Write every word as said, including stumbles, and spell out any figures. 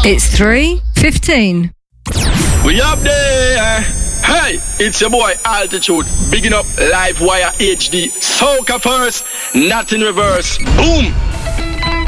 It's three fifteen. We up there. Hey, it's your boy Altitude. Bigging up Live Wire H D. Soca first, not in reverse. Boom.